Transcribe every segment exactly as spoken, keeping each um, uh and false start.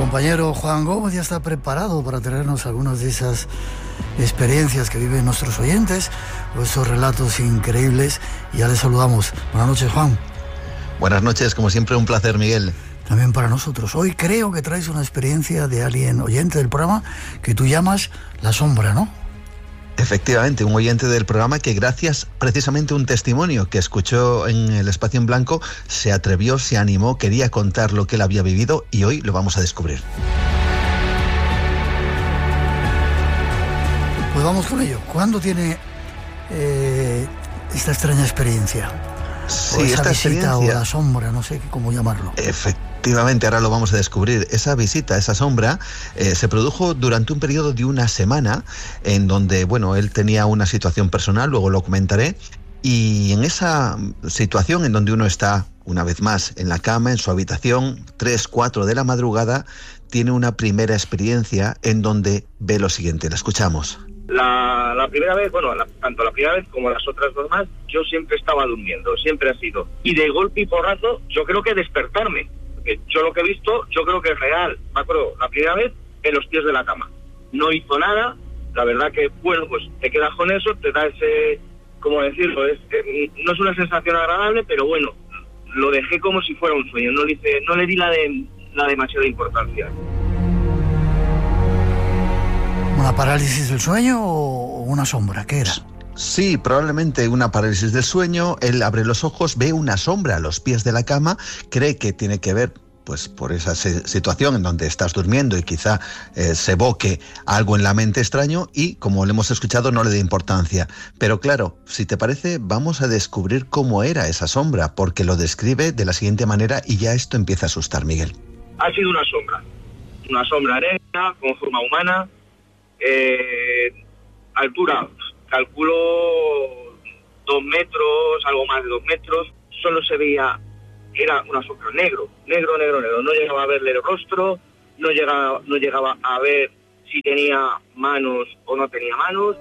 compañero Juan Gómez ya está preparado para traernos algunas de esas experiencias que viven nuestros oyentes, o esos relatos increíbles. Y ya les saludamos. Buenas noches, Juan. Buenas noches, como siempre un placer, Miguel. También para nosotros. Hoy creo que traes una experiencia de alguien oyente del programa que tú llamas La Sombra, ¿no? Efectivamente, un oyente del programa que gracias precisamente a un testimonio que escuchó en el Espacio en Blanco, se atrevió, se animó, quería contar lo que él había vivido y hoy lo vamos a descubrir. Pues vamos con ello. ¿Cuándo tiene eh, esta extraña experiencia? Sí, o esa esta visita experiencia, o la sombra, no sé cómo llamarlo. Efectivamente, ahora lo vamos a descubrir. Esa visita, esa sombra, eh, se produjo durante un periodo de una semana en donde, bueno, él tenía una situación personal, luego lo comentaré, y en esa situación en donde uno está, una vez más, en la cama, en su habitación, tres, cuatro de la madrugada, tiene una primera experiencia en donde ve lo siguiente. La escuchamos. La, la primera vez, bueno, la, tanto la primera vez como las otras dos más, yo siempre estaba durmiendo, siempre ha sido. Y de golpe y porrazo, yo creo que despertarme. Porque yo lo que he visto, yo creo que es real. Me acuerdo, la primera vez, en los pies de la cama. No hizo nada, la verdad que, bueno, pues te quedas con eso, te da ese, ¿cómo decirlo? Es, eh, no es una sensación agradable, pero bueno, lo dejé como si fuera un sueño. No le, hice, no le di la, de, la demasiada importancia. ¿Una parálisis del sueño o una sombra? ¿Qué era? Sí, probablemente una parálisis del sueño. Él abre los ojos, ve una sombra a los pies de la cama, cree que tiene que ver pues por esa situación en donde estás durmiendo y quizá eh, se evoque algo en la mente extraño y, como le hemos escuchado, no le dé importancia. Pero claro, si te parece, vamos a descubrir cómo era esa sombra, porque lo describe de la siguiente manera y ya esto empieza a asustar, Miguel. Ha sido una sombra, una sombra negra, con forma humana, eh, altura, calculo dos metros, algo más de dos metros, solo se veía, era una sombra negro, negro, negro, negro, no llegaba a verle el rostro, no llegaba, no llegaba a ver si tenía manos o no tenía manos.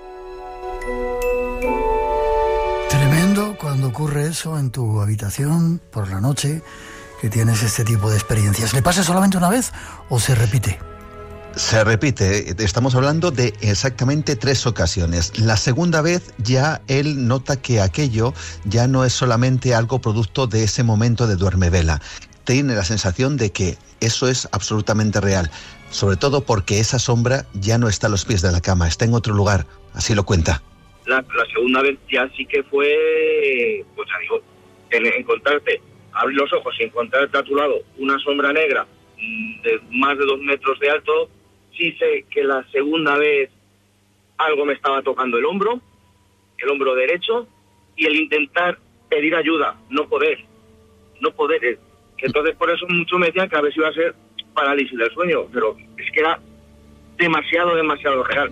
Tremendo cuando ocurre eso en tu habitación por la noche, que tienes este tipo de experiencias. ¿Le pasa solamente una vez o se repite? Se repite, estamos hablando de exactamente tres ocasiones. La segunda vez ya él nota que aquello ya no es solamente algo producto de ese momento de duermevela. Tiene la sensación de que eso es absolutamente real, sobre todo porque esa sombra ya no está a los pies de la cama, está en otro lugar, así lo cuenta. La, la segunda vez ya sí que fue, pues ya digo, en, encontrarte, abrir los ojos y encontrarte a tu lado una sombra negra de más de dos metros de alto. Sí sé que la segunda vez algo me estaba tocando el hombro, el hombro derecho, y el intentar pedir ayuda, no poder, no poder. Entonces por eso muchos me decían que a ver si iba a ser parálisis del sueño, pero es que era demasiado, demasiado real.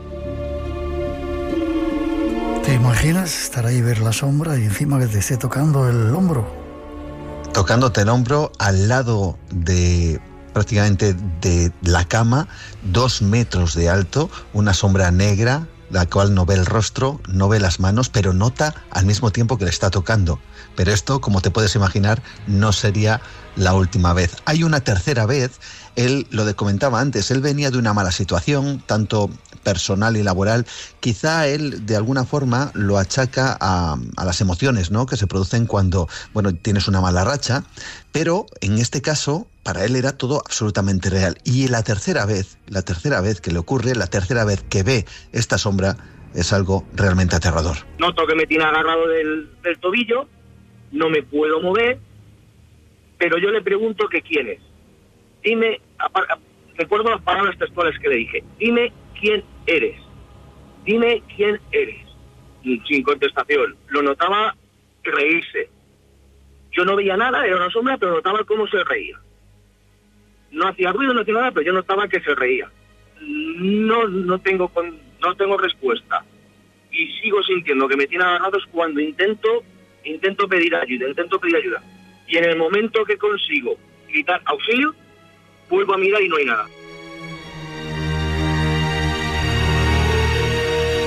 ¿Te imaginas estar ahí, ver la sombra y encima que te esté tocando el hombro? Tocándote el hombro al lado de... prácticamente de la cama, dos metros de alto, una sombra negra, la cual no ve el rostro, no ve las manos, pero nota al mismo tiempo que le está tocando. Pero esto, como te puedes imaginar, no sería la última vez. Hay una tercera vez, él lo de comentaba antes, él venía de una mala situación, tanto personal y laboral. Quizá él de alguna forma lo achaca a, a las emociones, ¿no?, que se producen cuando, bueno, tienes una mala racha, pero en este caso para él era todo absolutamente real. Y la tercera vez, la tercera vez que le ocurre, la tercera vez que ve esta sombra, es algo realmente aterrador. Noto que me tiene agarrado del, del tobillo, no me puedo mover, pero yo le pregunto que quién es. Dime, recuerdo las palabras textuales que le dije, dime quién eres, dime quién eres. Sin contestación, lo notaba reírse. Yo no veía nada, era una sombra, pero notaba cómo se reía. No hacía ruido, no hacía nada, pero yo notaba que se reía. No, no tengo, no tengo respuesta. Y sigo sintiendo que me tiene agarrados cuando intento, intento pedir ayuda, intento pedir ayuda. Y en el momento que consigo gritar auxilio, vuelvo a mirar y no hay nada.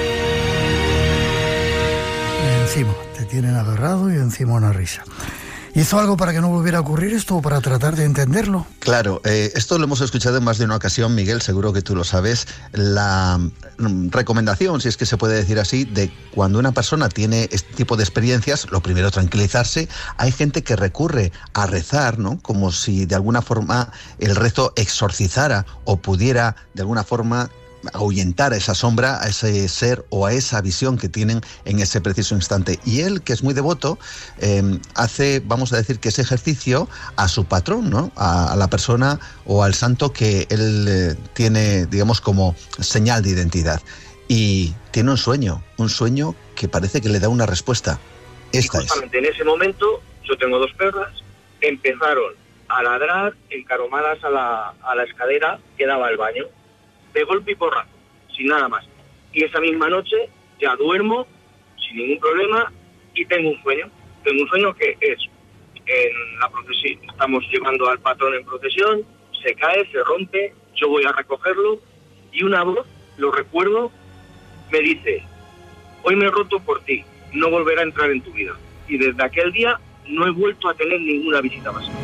Encima, te tienen agarrado y encima una risa. ¿Hizo algo para que no volviera a ocurrir esto o para tratar de entenderlo? Claro, eh, esto lo hemos escuchado en más de una ocasión, Miguel, seguro que tú lo sabes. La mm, recomendación, si es que se puede decir así, de cuando una persona tiene este tipo de experiencias, lo primero tranquilizarse. Hay gente que recurre a rezar, ¿no? Como si de alguna forma el rezo exorcizara o pudiera de alguna forma ahuyentar a esa sombra, a ese ser o a esa visión que tienen en ese preciso instante. Y él, que es muy devoto, eh, hace, vamos a decir, que ese ejercicio a su patrón, ¿no? A, a la persona o al santo que él eh, tiene, digamos, como señal de identidad. Y tiene un sueño, un sueño que parece que le da una respuesta. Esta y justamente es. En ese momento, yo tengo dos perras, empezaron a ladrar encaromadas a la, a la escalera que daba al baño, de golpe y porrazo, sin nada más. Y esa misma noche ya duermo sin ningún problema y tengo un sueño. Tengo un sueño que es en la procesión, estamos llevando al patrón en procesión, se cae, se rompe, yo voy a recogerlo y una voz, lo recuerdo, me dice: hoy me he roto por ti, no volverá a entrar en tu vida. Y desde aquel día no he vuelto a tener ninguna visita más.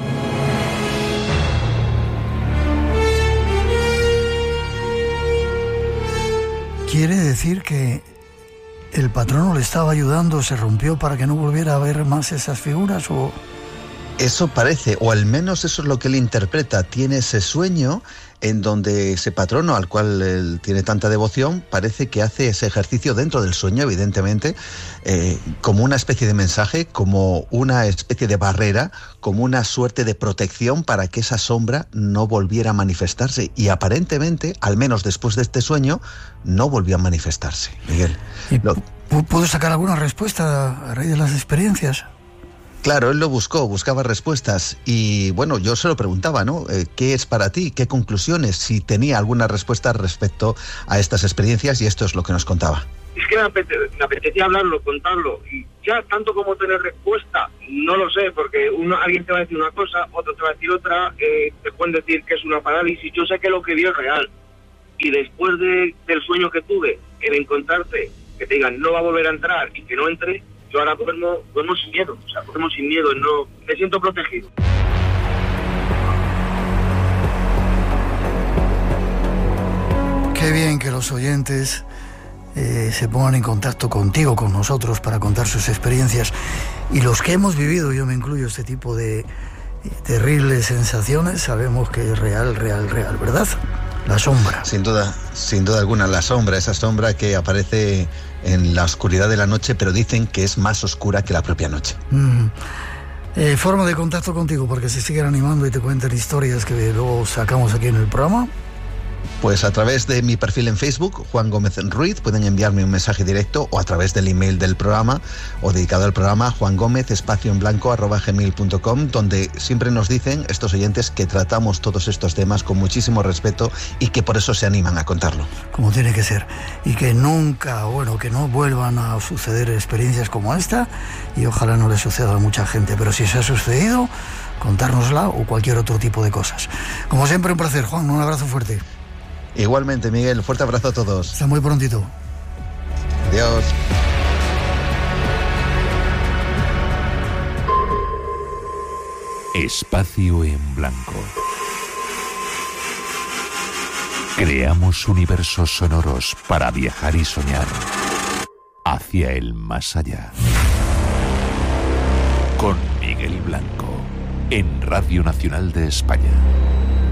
¿Quiere decir que el patrono le estaba ayudando, se rompió para que no volviera a ver más esas figuras? O eso parece, o al menos eso es lo que él interpreta. Tiene ese sueño en donde ese patrono al cual él tiene tanta devoción parece que hace ese ejercicio dentro del sueño, evidentemente, eh, como una especie de mensaje, como una especie de barrera, como una suerte de protección para que esa sombra no volviera a manifestarse. Y aparentemente, al menos después de este sueño, no volvió a manifestarse, Miguel. Lo... ¿Puedo sacar alguna respuesta a raíz de las experiencias? Claro, él lo buscó, buscaba respuestas y bueno, yo se lo preguntaba, ¿no? Eh, ¿Qué es para ti? ¿Qué conclusiones? Si tenía alguna respuesta respecto a estas experiencias, y esto es lo que nos contaba. Es que me, apete, me apetecía hablarlo, contarlo, y ya tanto como tener respuesta, no lo sé, porque uno, alguien te va a decir una cosa, otro te va a decir otra, eh, te pueden decir que es una parálisis. Yo sé que lo que vi es real, y después de, del sueño que tuve, el encontrarte, que te digan no va a volver a entrar y que no entre, yo ahora duermo, duermo sin miedo, o sea, duermo sin miedo, no, me siento protegido. Qué bien que los oyentes eh, se pongan en contacto contigo, con nosotros, para contar sus experiencias. Y los que hemos vivido, yo me incluyo, este tipo de eh, terribles sensaciones, sabemos que es real, real, real, ¿verdad? La sombra. Sin duda, sin duda alguna, la sombra, esa sombra que aparece en la oscuridad de la noche, pero dicen que es más oscura que la propia noche. Mm. Eh, forma de contacto contigo, porque se siguen animando y te cuentan historias que luego sacamos aquí en el programa. Pues a través de mi perfil en Facebook, Juan Gómez Ruiz, pueden enviarme un mensaje directo, o a través del email del programa o dedicado al programa, Juan Gómez espacio en blanco arroba gmail punto com, donde siempre nos dicen estos oyentes que tratamos todos estos temas con muchísimo respeto y que por eso se animan a contarlo. Como tiene que ser, y que nunca, bueno, que no vuelvan a suceder experiencias como esta, y ojalá no le suceda a mucha gente, pero si se ha sucedido, contárnosla o cualquier otro tipo de cosas. Como siempre, un placer, Juan, un abrazo fuerte. Igualmente, Miguel, fuerte abrazo a todos. Hasta muy prontito. Adiós. Espacio en blanco. Creamos universos sonoros para viajar y soñar hacia el más allá. Con Miguel Blanco, en Radio Nacional de España.